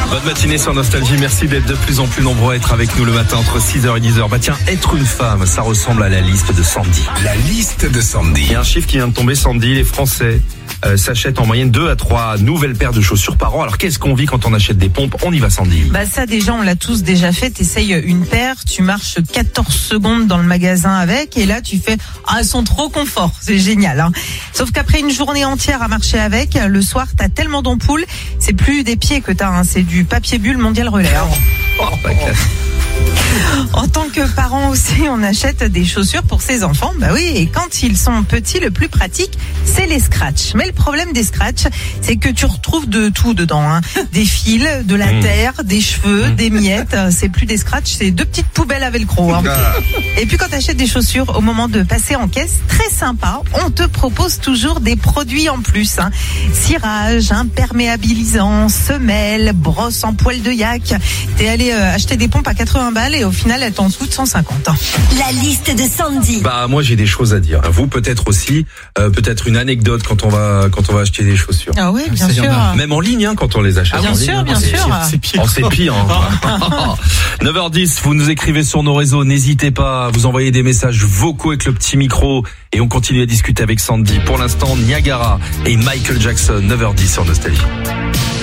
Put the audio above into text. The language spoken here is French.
Bonne matinée sur Nostalgie, merci d'être de plus en plus nombreux à être avec nous le matin entre 6h et 10h. Bah tiens, être une femme, ça ressemble à la liste de Sandy. La liste de Sandy. Il y a un chiffre qui vient de tomber, Sandy, les Français s'achètent en moyenne 2 à 3 nouvelles paires de chaussures par an. Alors qu'est-ce qu'on vit quand on achète des pompes? On y va, Sandy. Bah ça déjà on l'a tous déjà fait, t'essayes une paire, tu marches 14 secondes dans le magasin avec et là tu fais elles sont trop confort, c'est génial hein. Sauf qu'après une journée entière à marcher avec, le soir t'as tellement d'ampoules, c'est plus des pieds que t'as, hein, c'est du papier bulle mondial relais. En tant que parent aussi, on achète des chaussures pour ses enfants. Bah oui, et quand ils sont petits, le plus pratique, c'est les scratchs. Mais le problème des scratchs, c'est que tu retrouves de tout dedans, hein. Des fils, de la terre, des cheveux, des miettes. C'est plus des scratchs, c'est 2 petites poubelles à velcro, hein. Et puis quand tu achètes des chaussures, au moment de passer en caisse, très sympa, on te propose toujours des produits en plus, hein. Cirage, imperméabilisant, semelle, brosse en poil de yak. T'es allé acheter des pompes à 80 balles et au final elles t'en coûtent 150. La liste de Sandy. Bah moi j'ai des choses à dire. Vous peut-être aussi, peut-être une anecdote quand on va acheter des chaussures. Ah oui, bien sûr. Même en ligne, hein, quand on les achète. Bien en sûr, ligne, bien hein. sûr. C'est pire. Oh, c'est pire. Hein. 9h10, vous nous écrivez sur nos réseaux. N'hésitez pas à vous envoyer des messages vocaux avec le petit micro et on continue à discuter avec Sandy. Pour l'instant, Niagara et Michael Jackson. 9h10 sur Nostalgie.